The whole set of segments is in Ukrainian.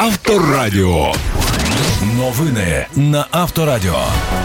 Авторадіо. Новини на Авторадіо.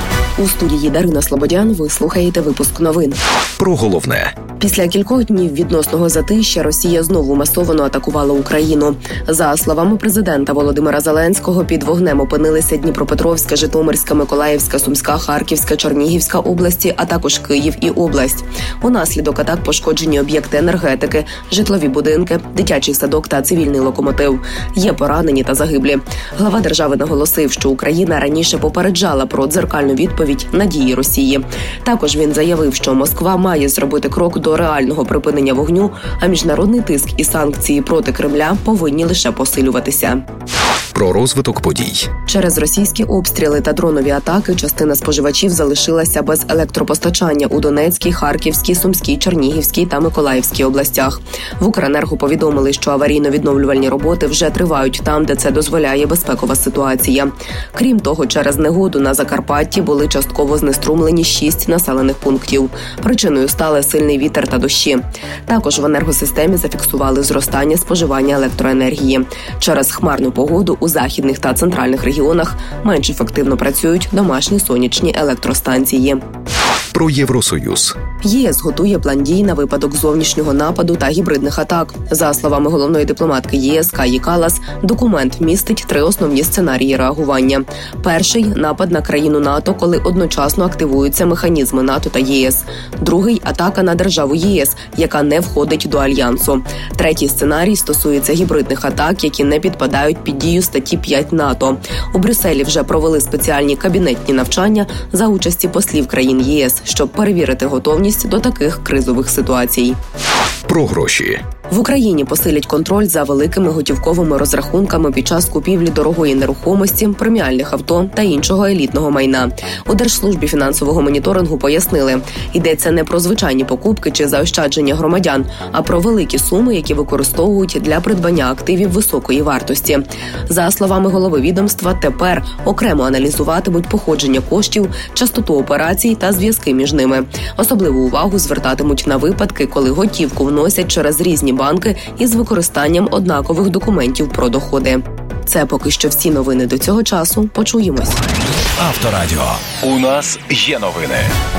У студії Дарина Слободян ви слухаєте випуск новин. Про головне. Після кількох днів відносного затища Росія знову масово атакувала Україну. За словами президента Володимира Зеленського, під вогнем опинилися Дніпропетровська, Житомирська, Миколаївська, Сумська, Харківська, Чернігівська області, а також Київ і область. Унаслідок атак пошкоджені об'єкти енергетики, житлові будинки, дитячий садок та цивільний локомотив. Є поранені та загиблі. Глава держави наголосив, що Україна раніше попереджала про дзеркальну відповідь на дії Росії. Також він заявив, що Москва має зробити крок до реального припинення вогню, а міжнародний тиск і санкції проти Кремля повинні лише посилюватися. Про розвиток подій. Через російські обстріли та дронові атаки частина споживачів залишилася без електропостачання у Донецькій, Харківській, Сумській, Чернігівській та Миколаївській областях. В Укренерго повідомили, що аварійно-відновлювальні роботи вже тривають там, де це дозволяє безпекова ситуація. Крім того, через негоду на Закарпатті були частково знеструмлені 6 населених пунктів. Причиною стали сильний вітер та дощі. Також в енергосистемі зафіксували зростання споживання електроенергії. Через хмарну погоду у західних та центральних регіонах менш ефективно працюють домашні сонячні електростанції. Про Євросоюз. ЄС готує план дій на випадок зовнішнього нападу та гібридних атак. За словами головної дипломатки ЄС Каї Каллас, документ містить 3 основні сценарії реагування. Перший – напад на країну НАТО, коли одночасно активуються механізми НАТО та ЄС. Другий – атака на державу ЄС, яка не входить до Альянсу. Третій сценарій стосується гібридних атак, які не підпадають під дію статті 5 НАТО. У Брюсселі вже провели спеціальні кабінетні навчання за участі послів країн ЄС, щоб перевірити готовність до таких кризових ситуацій. Про гроші. В Україні посилять контроль за великими готівковими розрахунками під час купівлі дорогої нерухомості, преміальних авто та іншого елітного майна. У Держслужбі фінансового моніторингу пояснили, йдеться не про звичайні покупки чи заощадження громадян, а про великі суми, які використовують для придбання активів високої вартості. За словами голови відомства, тепер окремо аналізуватимуть походження коштів, частоту операцій та зв'язки між ними. Особливу увагу звертатимуть на випадки, коли готівку вносять через різні банки із використанням однакових документів про доходи. Це поки що всі новини до цього часу. Почуємось. Авторадіо. У нас є новини.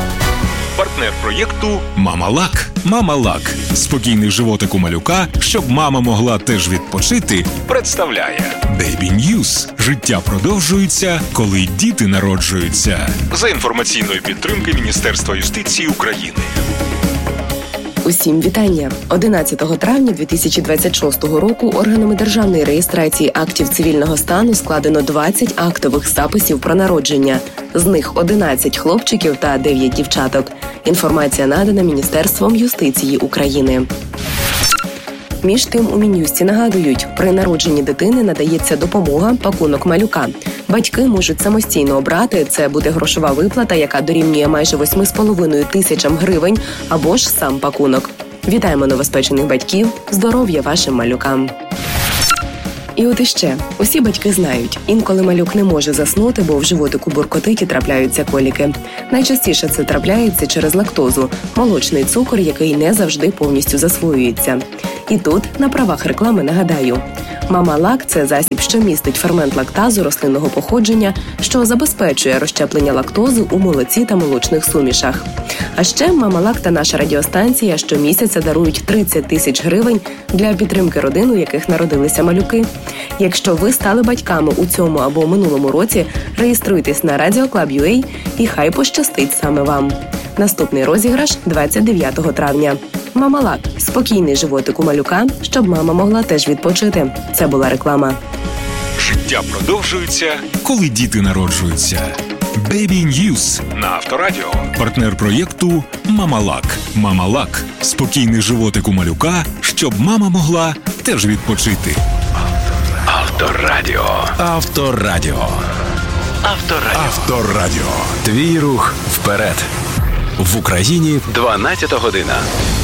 Партнер проєкту «Мама-Лак». «Мама-Лак» – спокійний животик у малюка, щоб мама могла теж відпочити, представляє Baby News. Життя продовжується, коли діти народжуються. За інформаційної підтримки Міністерства юстиції України. Усім вітання! 11 травня 2026 року органами державної реєстрації актів цивільного стану складено 20 актових записів про народження. З них 11 хлопчиків та 9 дівчаток. Інформація надана Міністерством юстиції України. Між тим у Мін'юсті нагадують, при народженні дитини надається допомога пакунок малюка. Батьки можуть самостійно обрати, це буде грошова виплата, яка дорівнює майже 8,5 тисячам гривень, або ж сам пакунок. Вітаємо новоспечених батьків, здоров'я вашим малюкам. І от іще. Усі батьки знають, інколи малюк не може заснути, бо в животику буркотить і трапляються коліки. Найчастіше це трапляється через лактозу – молочний цукор, який не завжди повністю засвоюється. І тут, на правах реклами, нагадаю. Мама-Лак – це засіб, що містить фермент лактазу рослинного походження, що забезпечує розщеплення лактози у молоці та молочних сумішах. А ще Мама-Лак та наша радіостанція щомісяця дарують 30 тисяч гривень для підтримки родин, у яких народилися малюки. Якщо ви стали батьками у цьому або минулому році, реєструйтесь на Radio.Club.ua і хай пощастить саме вам. Наступний розіграш 29 травня. Мама-Лак – спокійний животик у малюка, щоб мама могла теж відпочити. Це була реклама. Життя продовжується, коли діти народжуються. Baby News на Авторадіо. Партнер проєкту «Мама-Лак». «Мама-Лак» – спокійний животик у малюка, щоб мама могла теж відпочити. Авторадіо. Авторадіо. Авторадіо. Авторадіо. Твій рух вперед. В Україні 12 година.